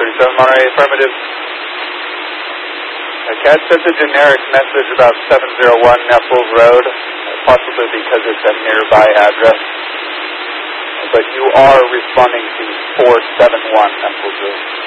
37 Monterey, affirmative. CAD sent a generic message about 701 Neffels Road, possibly because it's a nearby address. But you are responding to 471 Neffels Road.